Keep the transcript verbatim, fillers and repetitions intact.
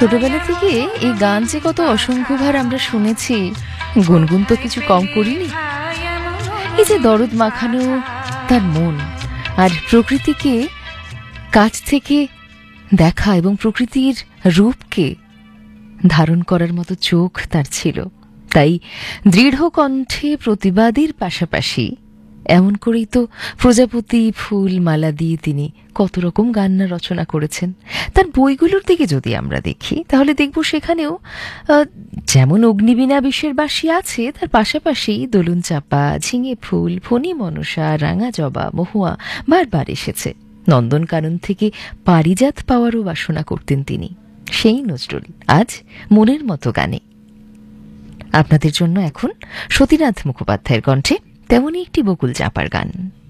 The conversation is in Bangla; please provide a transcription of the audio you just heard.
ছোটবেলা থেকে এই গান যে কত অসংখ্যবার আমরা শুনেছি, গুনগুন তো কিছু কম করিনি। এই যে দরদ মাখানো তার মন, আর প্রকৃতিকে কাছ থেকে দেখা এবং প্রকৃতির রূপকে ধারণ করার মতো চোখ তার ছিল। তাই দৃঢ় কণ্ঠে প্রতিবাদের পাশাপাশি এমন করেই তো প্রজাপতি ফুল মালা দিয়ে তিনি কত রকম গান না রচনা করেছেন। তার বইগুলোর দিকে যদি আমরা দেখি তাহলে দেখব সেখানেও যেমন অগ্নিবীণা বিষের বাঁশি আছে, তার পাশাপাশি দোলন চাপা, ঝিঙে ফুল, ফণি মনসা, রাঙা জবা, মহুয়া বারবার এসেছে। নন্দনকানন থেকে পারিজাত পাওয়ারও বাসনা করতেন তিনি। সেই নজরুল আজ মনের মতো গানে। আপনাদের জন্য এখন সতীনাথ মুখোপাধ্যায়ের কণ্ঠে তেমনই একটি বকুল চাঁপার গান।